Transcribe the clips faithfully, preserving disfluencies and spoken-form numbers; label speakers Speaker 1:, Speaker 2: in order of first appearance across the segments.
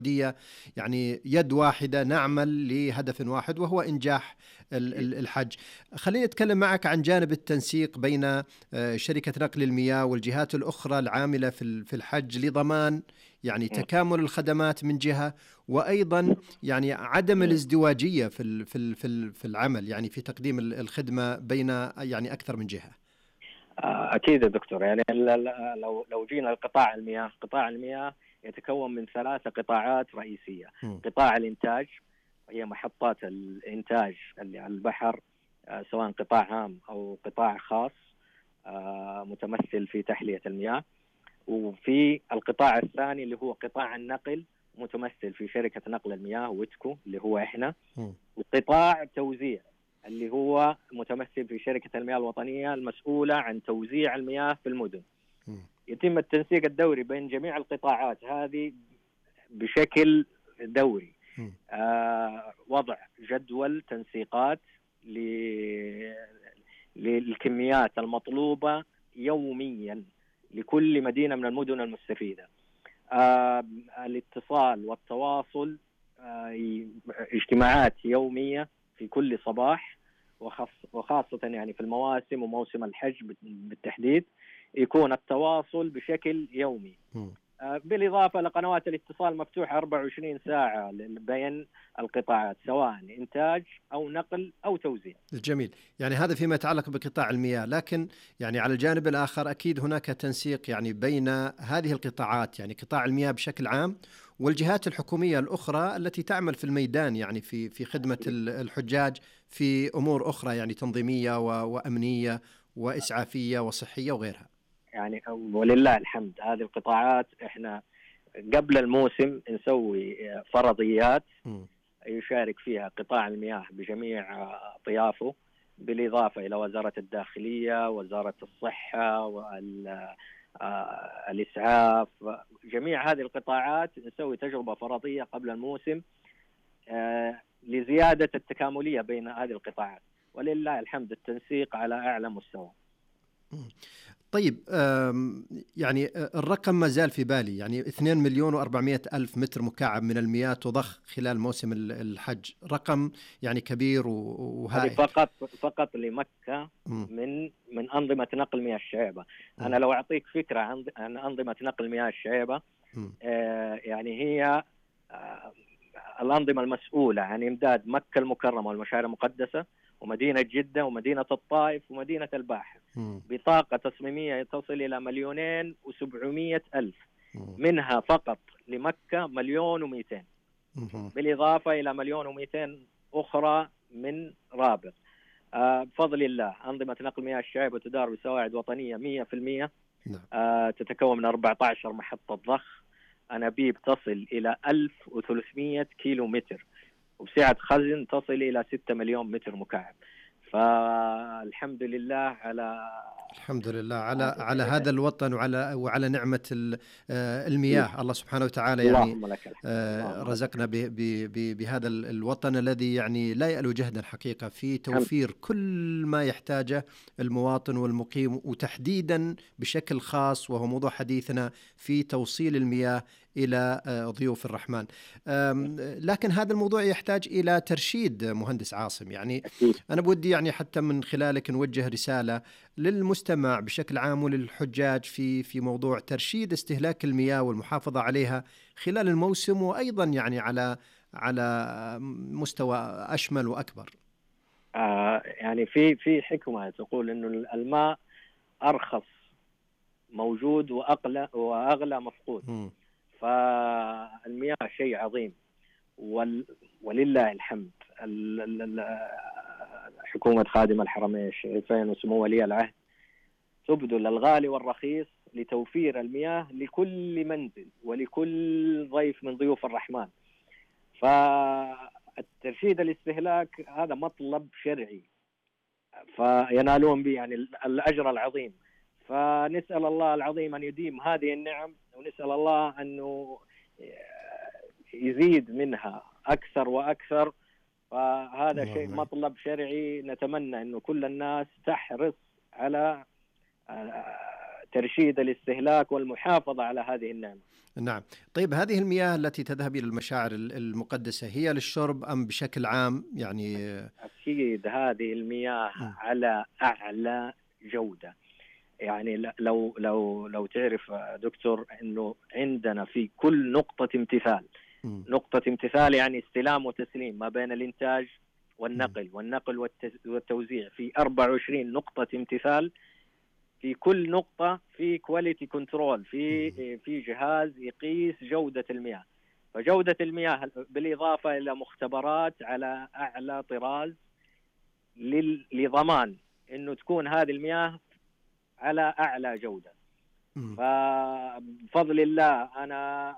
Speaker 1: يعني يد واحدة نعمل لهدف واحد وهو إنجاح الحج. خليني أتكلم معك عن جانب التنسيق بين شركة نقل المياه والجهات الأخرى العاملة في الحج لضمان يعني تكامل الخدمات من جهة، وأيضا يعني عدم الازدواجية في في في في العمل، يعني في تقديم الخدمة بين يعني أكثر من جهة.
Speaker 2: أكيد يا دكتور، يعني لو لو جينا لقطاع المياه، قطاع المياه يتكون من ثلاثة قطاعات رئيسية. م. قطاع الإنتاج، هي محطات الإنتاج اللي على البحر، آه سواء قطاع عام أو قطاع خاص، آه متمثل في تحلية المياه. وفي القطاع الثاني اللي هو قطاع النقل، متمثل في شركة نقل المياه ويتكو اللي هو إحنا. م. وقطاع توزيع اللي هو متمثل في شركة المياه الوطنية المسؤولة عن توزيع المياه في المدن. م. يتم التنسيق الدوري بين جميع القطاعات هذه بشكل دوري. آه وضع جدول تنسيقات للكميات المطلوبة يوميا لكل مدينة من المدن المستفيدة. آه الاتصال والتواصل، آه اجتماعات يومية في كل صباح، وخاصة يعني في المواسم وموسم الحج بالتحديد يكون التواصل بشكل يومي. م. بالإضافة لقنوات الاتصال مفتوحة أربعة وعشرين ساعة بين القطاعات، سواء إنتاج أو نقل أو توزيع.
Speaker 1: جميل. يعني هذا فيما يتعلق بقطاع المياه، لكن يعني على الجانب الآخر أكيد هناك تنسيق يعني بين هذه القطاعات، يعني قطاع المياه بشكل عام والجهات الحكومية الأخرى التي تعمل في الميدان، يعني في في خدمة الحجاج في أمور أخرى يعني تنظيمية وأمنية وإسعافية وصحية وغيرها.
Speaker 2: يعني ولله الحمد هذه القطاعات احنا قبل الموسم نسوي فرضيات م. يشارك فيها قطاع المياه بجميع طيافه، بالإضافة إلى وزارة الداخلية، وزارة الصحة، والإسعاف، جميع هذه القطاعات نسوي تجربة فرضية قبل الموسم لزيادة التكاملية بين هذه القطاعات، ولله الحمد التنسيق على أعلى مستوى.
Speaker 1: طيب يعني الرقم ما زال في بالي، يعني اثنين مليون وأربعمائة ألف متر مكعب من المياه تضخ خلال موسم الحج، رقم يعني كبير وهائل.
Speaker 2: هذه فقط فقط لمكة من من أنظمة نقل مياه الشعيبة. م. أنا لو أعطيك فكرة عن عن أنظمة نقل مياه الشعيبة، آه يعني هي آه الأنظمة المسؤولة عن إمداد مكة المكرمة والمشاعر المقدسة ومدينة جدة ومدينة الطائف ومدينة الباحة بطاقة تصميمية تصل إلى مليونين وسبعمائة ألف، منها فقط لمكة مليون ومئتين، بالإضافة إلى مليون ومئتين أخرى من رابط. آه بفضل الله أنظمة نقل مياه الشعيبة تدار بسواعد وطنية مئة في المئة. آه تتكون من أربعة عشر محطة ضخ، أنابيب تصل إلى ألف وثلاثمائة كيلو متر، وبسعة خزن تصل إلى ستة مليون متر مكعب. فالحمد لله على
Speaker 1: الحمد لله على على هذا الوطن وعلى وعلى نعمة المياه. الله سبحانه وتعالى يعني رزقنا بهذا الوطن الذي يعني لا يألو جهدا حقيقة في توفير كل ما يحتاجه المواطن والمقيم، وتحديدا بشكل خاص وهو موضوع حديثنا في توصيل المياه إلى ضيوف الرحمن. لكن هذا الموضوع يحتاج إلى ترشيد مهندس عاصم. يعني أنا بودي يعني حتى من خلالك نوجه رسالة للمستمع بشكل عام وللحجاج في في موضوع ترشيد استهلاك المياه والمحافظة عليها خلال الموسم، وأيضا يعني على على مستوى أشمل وأكبر.
Speaker 2: آه يعني في في حكمة تقول إنه الماء أرخص موجود وأغلى وأغلى مفقود. م. فالمياه شيء عظيم، وال ولله الحمد حكومة خادم الحرمين الشريفين وسمو ولي العهد تبذل الغالي والرخيص لتوفير المياه لكل منزل ولكل ضيف من ضيوف الرحمن. فالترشيد الاستهلاك هذا مطلب شرعي، فينالون به يعني الأجر العظيم. فنسأل الله العظيم أن يديم هذه النعم، ونسأل الله أنه يزيد منها أكثر وأكثر. فهذا شيء مطلب شرعي، نتمنى أنه كل الناس تحرص على ترشيد الاستهلاك والمحافظة على هذه النعمة.
Speaker 1: نعم. طيب هذه المياه التي تذهب إلى المشاعر المقدسة هي للشرب أم بشكل عام؟ يعني
Speaker 2: أكيد هذه المياه م. على أعلى جودة. يعني لو لو لو تعرف دكتور إنه عندنا في كل نقطة امتثال م. نقطة امتثال يعني استلام وتسليم ما بين الإنتاج والنقل م. والنقل والتوزيع، في أربعة وعشرين نقطة امتثال. في كل نقطة في كواليتي كنترول، في في جهاز يقيس جودة المياه. فجودة المياه بالإضافة إلى مختبرات على أعلى طراز لضمان إنه تكون هذه المياه على أعلى جودة. فبفضل الله أنا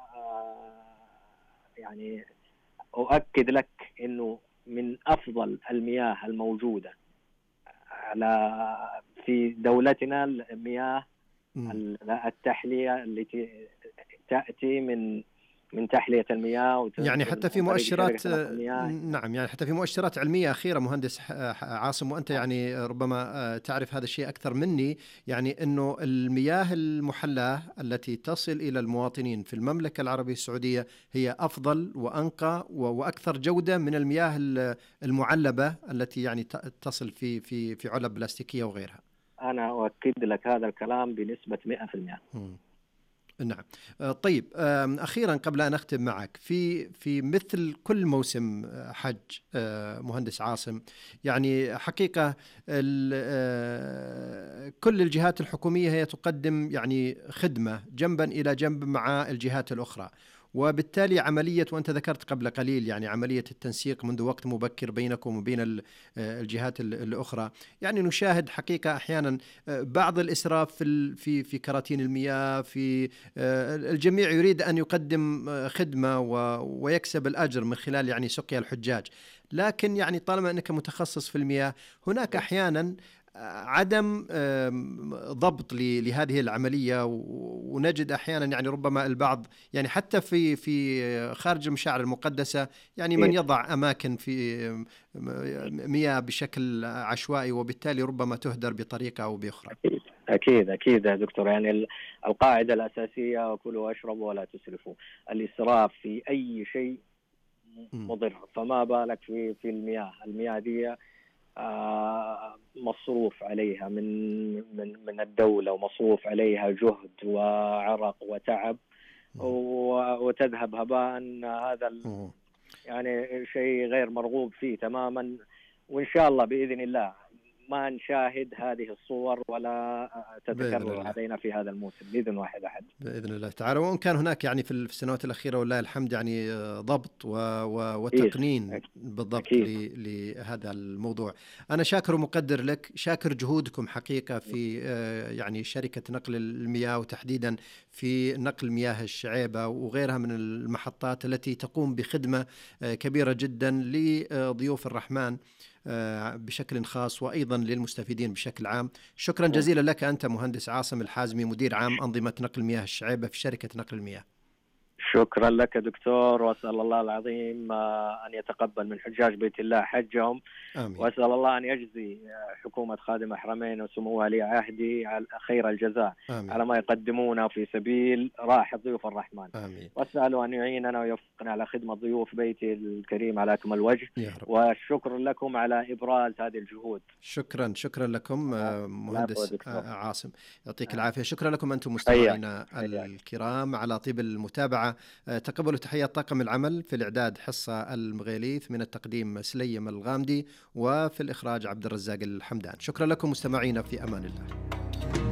Speaker 2: يعني أؤكد لك إنه من أفضل المياه الموجودة على في دولتنا المياه التحلية التي تأتي من من تحلية المياه.
Speaker 1: يعني حتى في مؤشرات نعم يعني حتى في مؤشرات علمية أخيرة مهندس عاصم، وأنت يعني ربما تعرف هذا الشيء أكثر مني، يعني أنه المياه المحلاة التي تصل إلى المواطنين في المملكة العربية السعودية هي أفضل وأنقى وأكثر جودة من المياه المعلبة التي يعني تصل في في في علب بلاستيكية وغيرها.
Speaker 2: أنا أؤكد لك هذا الكلام بنسبة مئة بالمئة.
Speaker 1: نعم. طيب أخيرا قبل أن أختم معك، في في مثل كل موسم حج مهندس عاصم، يعني حقيقة كل الجهات الحكومية هي تقدم يعني خدمة جنبا إلى جنب مع الجهات الأخرى، وبالتالي عملية، وأنت ذكرت قبل قليل يعني عملية التنسيق منذ وقت مبكر بينكم وبين الجهات الأخرى، يعني نشاهد حقيقة أحيانا بعض الإسراف في في في كراتين المياه. في الجميع يريد أن يقدم خدمة ويكسب الأجر من خلال يعني سقيا الحجاج، لكن يعني طالما أنك متخصص في المياه هناك أحيانا عدم ضبط لهذه العملية، ونجد أحيانا يعني ربما البعض يعني حتى في في خارج المشاعر المقدسة يعني من يضع أماكن في مياه بشكل عشوائي، وبالتالي ربما تهدر بطريقة أو بأخرى.
Speaker 2: أكيد أكيد يا دكتور، يعني القاعدة الأساسية كلوا واشربوا ولا تسرفوا. الإسراف في أي شيء مضر، فما بالك في في المياه. المياه دي آه مصروف عليها من من من الدولة، ومصروف عليها جهد وعرق وتعب، وتذهب هباء. هذا يعني شيء غير مرغوب فيه تماما. وإن شاء الله بإذن الله ما نشاهد هذه الصور ولا تتكرر علينا في هذا الموسم بإذن واحد أحد
Speaker 1: بإذن الله تعالى. وإن كان هناك يعني في السنوات الأخيرة والله الحمد يعني ضبط وتقنين بالضبط لهذا الموضوع. أنا شاكر ومقدر لك، شاكر جهودكم حقيقة في يعني شركة نقل المياه، وتحديدا في نقل مياه الشعيبة وغيرها من المحطات التي تقوم بخدمة كبيرة جدا لضيوف الرحمن بشكل خاص، وأيضا للمستفيدين بشكل عام. شكرا جزيلا لك أنت مهندس عاصم الحازمي، مدير عام أنظمة نقل مياه الشعيبة في شركة نقل المياه.
Speaker 2: شكرا لك دكتور، وأسأل الله العظيم أن يتقبل من حجاج بيت الله حجهم. آمين. وأسأل الله أن يجزي حكومة خادم الحرمين وسمو ولي عهدي على خير الجزاء. آمين. على ما يقدمونه في سبيل راحة ضيوف الرحمن.
Speaker 1: آمين.
Speaker 2: وأسأله أن يعيننا ويوفقنا على خدمة ضيوف بيتي الكريم على أكمل وجه. والشكر لكم على إبراز هذه الجهود.
Speaker 1: شكرا شكرا لكم مهندس عاصم، يعطيك العافية. شكرا لكم أنتم مستمعينا الكرام على طيب المتابعة. تقبلوا تحيات طاقم العمل. في الإعداد حصة المغيليث، من التقديم سليم الغامدي، وفي الإخراج عبد الرزاق الحمدان. شكرا لكم مستمعينا، في أمان الله.